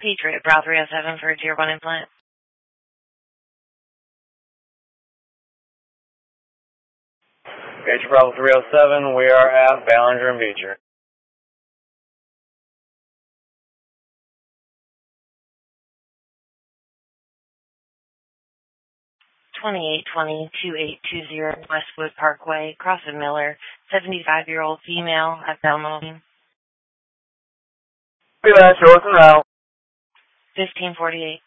Patriot, Bravo 307 for a Tier 1 implant. Patriot, Bravo 307, we are at Ballinger and Beecher. (2820-2820) Westwood Parkway, Crossing Miller, 75-year-old female at Belmont. Be that, show us an route. 1548.